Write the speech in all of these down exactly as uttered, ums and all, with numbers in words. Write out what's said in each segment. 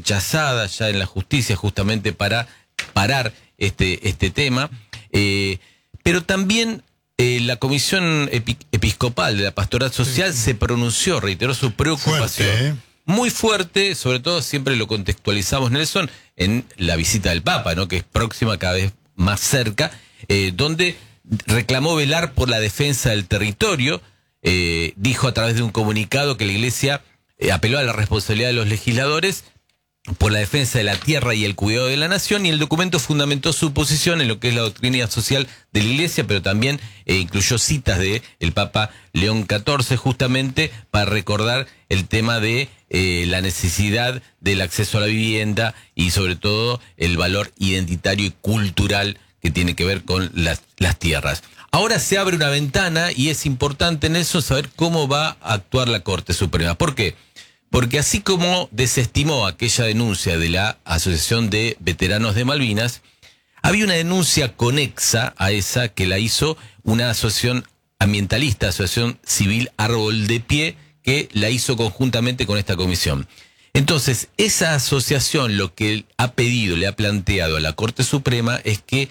rechazada ya en la justicia justamente para parar este, este tema. Eh, pero también eh, la Comisión Epi- Episcopal de la Pastoral Social sí. se pronunció, reiteró su preocupación. Fuerte, ¿eh? Muy fuerte, sobre todo siempre lo contextualizamos, Nelson, en la visita del Papa, ¿no? Que es próxima, cada vez más cerca, eh, donde reclamó velar por la defensa del territorio. Eh, dijo a través de un comunicado que la Iglesia eh, apeló a la responsabilidad de los legisladores por la defensa de la tierra y el cuidado de la nación, y el documento fundamentó su posición en lo que es la doctrina social de la Iglesia, pero también eh, incluyó citas de el Papa León catorce, justamente para recordar el tema de eh, la necesidad del acceso a la vivienda y sobre todo el valor identitario y cultural que tiene que ver con las, las tierras. Ahora se abre una ventana y es importante en eso saber cómo va a actuar la Corte Suprema. ¿Por qué? Porque así como desestimó aquella denuncia de la Asociación de Veteranos de Malvinas, había una denuncia conexa a esa que la hizo una asociación ambientalista, Asociación Civil Árbol de Pie, que la hizo conjuntamente con esta comisión. Entonces, esa asociación lo que ha pedido, le ha planteado a la Corte Suprema es que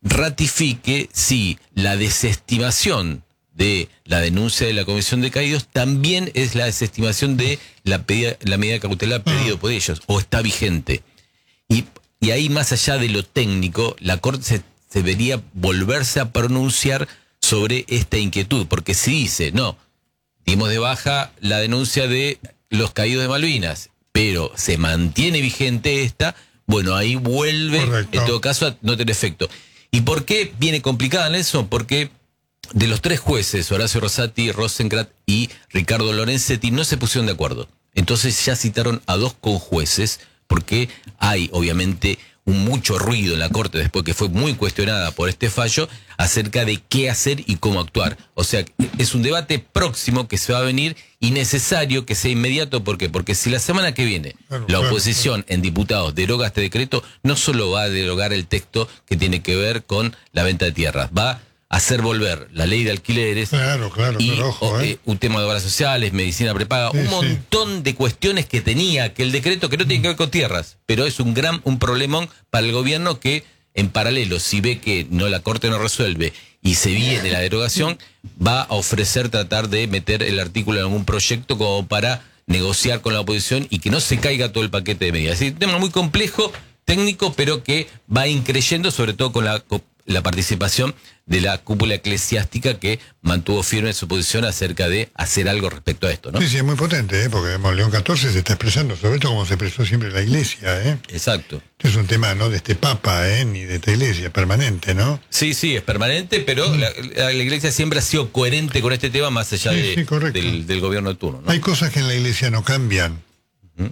ratifique si la desestimación de la denuncia de la Comisión de Caídos también es la desestimación de la, pedida, la medida cautelar pedida por ellos, o está vigente. Y, y ahí, más allá de lo técnico, la Corte se, se debería volverse a pronunciar sobre esta inquietud, porque si dice, no, dimos de baja la denuncia de los caídos de Malvinas, pero se mantiene vigente esta, bueno, ahí vuelve, correcto, en todo caso, a no tener efecto. ¿Y por qué viene complicada, Nelson? Porque de los tres jueces, Horacio Rosati, Rosenkranz y Ricardo Lorenzetti, no se pusieron de acuerdo. Entonces ya citaron a dos conjueces, porque hay obviamente un mucho ruido en la Corte, después que fue muy cuestionada por este fallo, acerca de qué hacer y cómo actuar. O sea, es un debate próximo que se va a venir y necesario que sea inmediato. ¿Por qué? Porque si la semana que viene claro, la oposición claro, claro. en diputados deroga este decreto, no solo va a derogar el texto que tiene que ver con la venta de tierras, va a hacer volver la ley de alquileres claro, claro, y pero ojo, ¿eh? eh, un tema de obras sociales, medicina prepaga, sí, un montón sí. de cuestiones que tenía que el decreto que no tiene que ver con tierras, pero es un gran un problemón para el gobierno que en paralelo, si ve que no la Corte no resuelve y se viene la derogación, va a ofrecer tratar de meter el artículo en algún proyecto como para negociar con la oposición y que no se caiga todo el paquete de medidas. Es un tema muy complejo, técnico, pero que va increyendo, sobre todo con la la participación de la cúpula eclesiástica que mantuvo firme su posición acerca de hacer algo respecto a esto, ¿no? Sí, sí, es muy potente, ¿eh? Porque digamos, León catorce se está expresando sobre esto como se expresó siempre la Iglesia, ¿eh? Exacto. Es un tema no de este Papa, ¿eh? Ni de esta Iglesia, permanente, ¿no? Sí, sí, es permanente, pero mm. la, la Iglesia siempre ha sido coherente con este tema más allá sí, de, sí, del, del gobierno de turno, ¿no? Hay cosas que en la Iglesia no cambian. ¿Mm?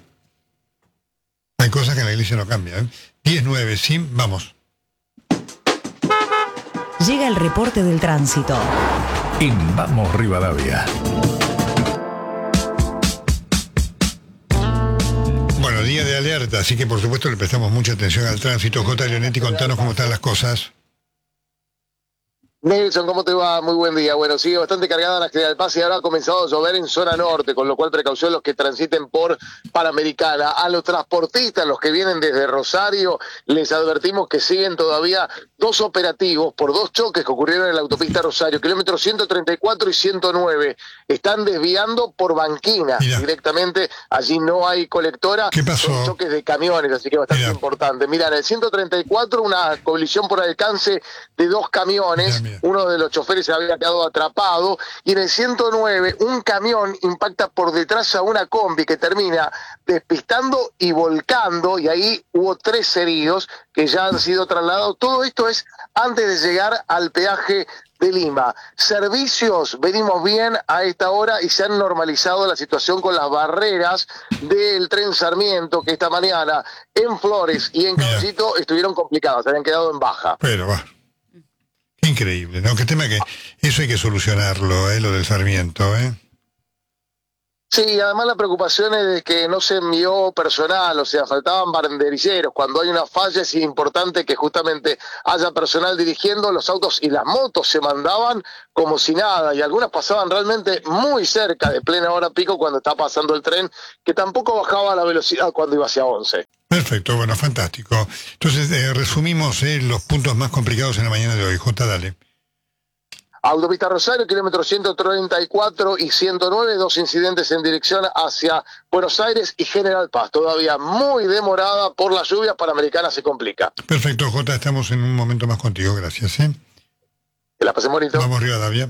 Hay cosas que en la Iglesia no cambian. diez nueve, sí, vamos. Llega el reporte del tránsito. En Vamos Rivadavia. Bueno, día de alerta, así que por supuesto le prestamos mucha atención al tránsito. J. Leonetti, contanos cómo están las cosas. Nelson, ¿cómo te va? Muy buen día. Bueno, sigue bastante cargada la General Paz y ahora ha comenzado a llover en zona norte, con lo cual precaución los que transiten por Panamericana. A los transportistas, los que vienen desde Rosario, les advertimos que siguen todavía dos operativos por dos choques que ocurrieron en la autopista Rosario, kilómetros ciento treinta y cuatro y ciento nueve. Están desviando por Banquina Mira. directamente. Allí no hay colectora. ¿Qué pasó? Son choques de camiones, así que bastante Mira. importante. Mira, en el ciento treinta y cuatro una colisión por alcance de dos camiones. Mira, mira. Uno de los choferes se había quedado atrapado, y en el ciento nueve un camión impacta por detrás a una combi que termina despistando y volcando, y ahí hubo tres heridos que ya han sido trasladados. Todo esto es antes de llegar al peaje de Lima. Servicios, venimos bien a esta hora y se han normalizado la situación con las barreras del tren Sarmiento, que esta mañana en Flores y en Caballito estuvieron complicadas, se habían quedado en baja. Pero va. Increíble, ¿no? Qué tema que eso hay que solucionarlo, ¿eh? Lo del Sarmiento, ¿eh? Sí, además la preocupación es de que no se envió personal, o sea, faltaban banderilleros. Cuando hay una falla es importante que justamente haya personal dirigiendo. Los autos y las motos se mandaban como si nada, y algunas pasaban realmente muy cerca de plena hora pico cuando está pasando el tren, que tampoco bajaba la velocidad cuando iba hacia once. Perfecto, bueno, fantástico. Entonces, eh, resumimos eh, los puntos más complicados en la mañana de hoy. Jota, dale. Autopista Rosario, kilómetro ciento treinta y cuatro y ciento nueve, dos incidentes en dirección hacia Buenos Aires y General Paz. Todavía muy demorada por las lluvias, Panamericana se complica. Perfecto, Jota, estamos en un momento más contigo, gracias. ¿eh? Que la pasen bonito. Vamos, Rivadavia.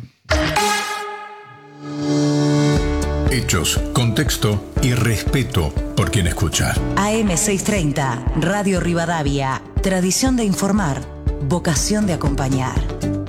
Hechos, contexto y respeto por quien escucha. A M seiscientos treinta, Radio Rivadavia. Tradición de informar, vocación de acompañar.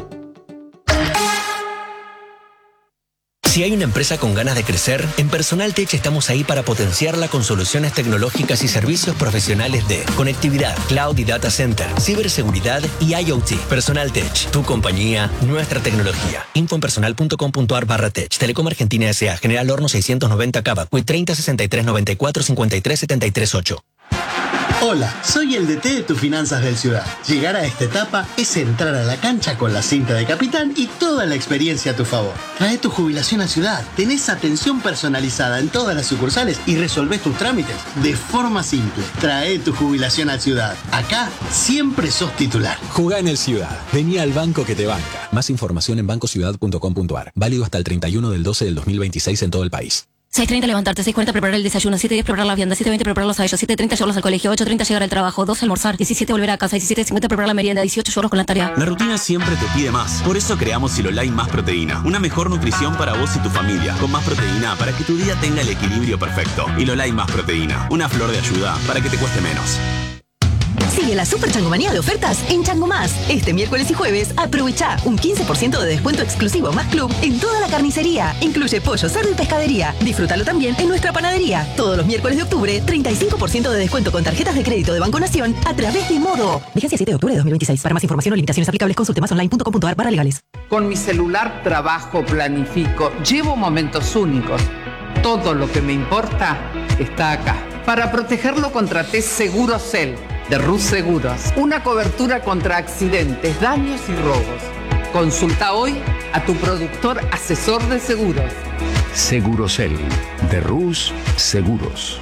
Si hay una empresa con ganas de crecer, en Personal Tech estamos ahí para potenciarla con soluciones tecnológicas y servicios profesionales de conectividad, cloud y data center, ciberseguridad y IoT. Personal Tech, tu compañía, nuestra tecnología. info en personal punto com punto ar barra tech. Telecom Argentina S A, General Horno seiscientos noventa Cava, Q treinta sesenta y tres noventa y cuatro cincuenta y tres setenta y tres ocho. Hola, soy el D T de tus finanzas del Ciudad. Llegar a esta etapa es entrar a la cancha con la cinta de capitán y toda la experiencia a tu favor. Trae tu jubilación a Ciudad, tenés atención personalizada en todas las sucursales y resolvés tus trámites de forma simple. Trae tu jubilación a Ciudad. Acá siempre sos titular. Jugá en el Ciudad. Vení al banco que te banca. Más información en banco ciudad punto com punto ar. Válido hasta el treinta y uno del doce del dos mil veintiséis en todo el país. seis treinta levantarte, seis cuarenta preparar el desayuno, siete diez preparar la vianda, siete veinte prepararlos a ellos, siete treinta llevarlos al colegio, ocho treinta llegar al trabajo, doce almorzar, diecisiete volver a casa, diecisiete cincuenta preparar la merienda, dieciocho llevarlos con la tarea. La rutina siempre te pide más. Por eso creamos Silolai Más Proteína. Una mejor nutrición para vos y tu familia. Con más proteína para que tu día tenga el equilibrio perfecto. Silolai Más Proteína. Una flor de ayuda para que te cueste menos. Sigue la Super Changomanía de ofertas en Chango Más. Este miércoles y jueves aprovecha un quince por ciento de descuento exclusivo más club en toda la carnicería. Incluye pollo, cerdo y pescadería. Disfrútalo también en nuestra panadería. Todos los miércoles de octubre, treinta y cinco por ciento de descuento con tarjetas de crédito de Banco Nación a través de Modo. Vigencia siete de octubre de dos mil veintiséis. Para más información o limitaciones aplicables, consulte más online punto com punto ar barra legales. Con mi celular trabajo, planifico, llevo momentos únicos. Todo lo que me importa está acá. Para protegerlo contraté Segurocel de Rus Seguros. Una cobertura contra accidentes, daños y robos. Consulta hoy a tu productor asesor de seguros. Segurocel de Rus Seguros.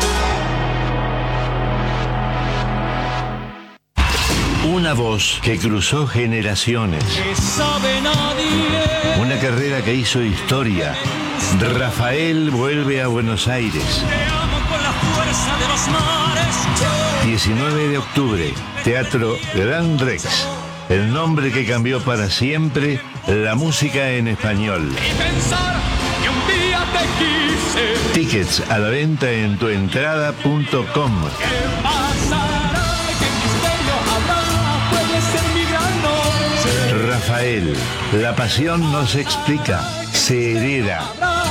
Una voz que cruzó generaciones. Una carrera que hizo historia. Rafael vuelve a Buenos Aires. diecinueve de octubre, Teatro Gran Rex. El nombre que cambió para siempre la música en español. Tickets a la venta en tuentrada punto com. Rafael, la pasión no se explica, se hereda.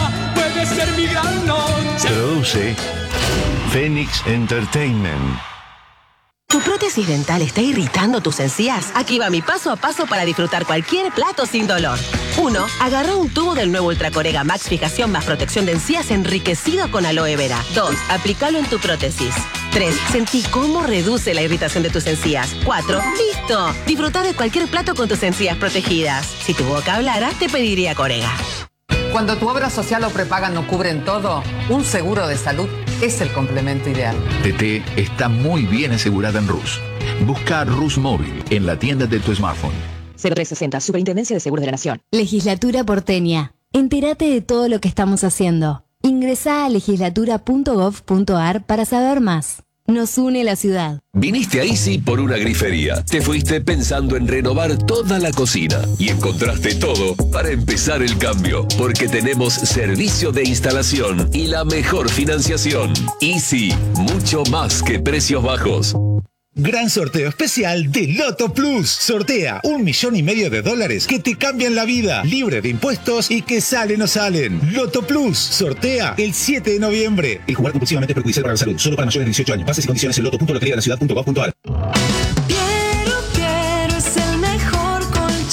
Produce Phoenix Entertainment. ¿Tu prótesis dental está irritando tus encías? Aquí va mi paso a paso para disfrutar cualquier plato sin dolor. uno. Agarra un tubo del nuevo Ultracorega Max Fijación más protección de encías enriquecido con aloe vera. dos. Aplícalo en tu prótesis. tres. Sentí cómo reduce la irritación de tus encías. cuatro. ¡Listo! Disfruta de cualquier plato con tus encías protegidas. Si tu boca hablara, te pediría Corega. Cuando tu obra social o prepaga no cubren todo, un seguro de salud es el complemento ideal. T T está muy bien asegurada en Rus. Busca Rus Móvil en la tienda de tu smartphone. cero tres sesenta, Superintendencia de Seguros de la Nación. Legislatura porteña. Entérate de todo lo que estamos haciendo. Ingresá a legislatura punto gov punto ar para saber más. Nos une la ciudad. Viniste a Easy por una grifería. Te fuiste pensando en renovar toda la cocina y encontraste todo para empezar el cambio, porque tenemos servicio de instalación y la mejor financiación. Easy, mucho más que precios bajos. Gran sorteo especial de Loto Plus. Sortea un millón y medio de dólares que te cambian la vida, libre de impuestos y que salen o salen. Loto Plus sortea el siete de noviembre. El jugar compulsivamente es perjudicial para la salud. Solo para mayores de dieciocho años. Bases y condiciones en loto punto lotería de la ciudad punto gov punto ar. Piero, Piero es el mejor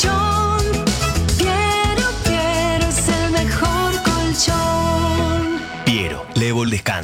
colchón. Piero, Piero es el mejor colchón.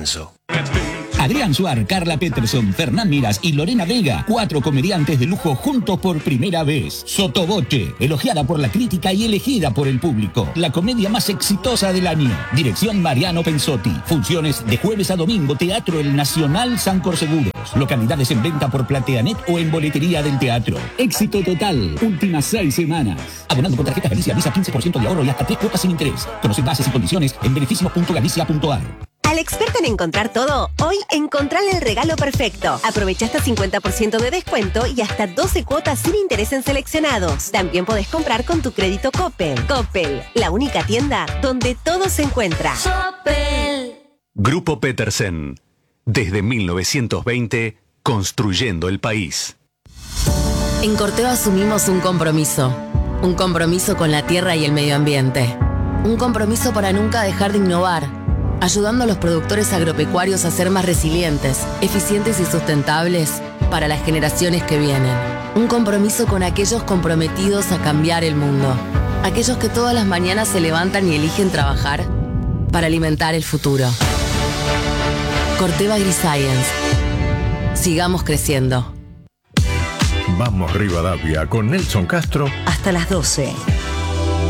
descanso. Adrián Suar, Carla Peterson, Fernán Miras y Lorena Vega, cuatro comediantes de lujo juntos por primera vez. Sotoboche, elogiada por la crítica y elegida por el público. La comedia más exitosa del año. Dirección Mariano Pensotti. Funciones de jueves a domingo, Teatro El Nacional Sancor Seguros. Localidades en venta por Plateanet o en boletería del teatro. Éxito total. Últimas seis semanas. Abonando con tarjeta Galicia Visa, quince por ciento de ahorro y hasta tres cuotas sin interés. Conoce bases y condiciones en beneficios punto galicia punto a r. Al experto en encontrar todo, hoy encontrale el regalo perfecto. Aprovecha hasta cincuenta por ciento de descuento y hasta doce cuotas sin interés en seleccionados. También podés comprar con tu crédito Coppel. Coppel, la única tienda donde todo se encuentra. Coppel. Grupo Petersen. Desde mil novecientos veinte, construyendo el país. En Corteva asumimos un compromiso. Un compromiso con la tierra y el medio ambiente. Un compromiso para nunca dejar de innovar, ayudando a los productores agropecuarios a ser más resilientes, eficientes y sustentables para las generaciones que vienen. Un compromiso con aquellos comprometidos a cambiar el mundo. Aquellos que todas las mañanas se levantan y eligen trabajar para alimentar el futuro. Corteva AgriScience. Sigamos creciendo. Vamos Rivadavia con Nelson Castro. Hasta las doce.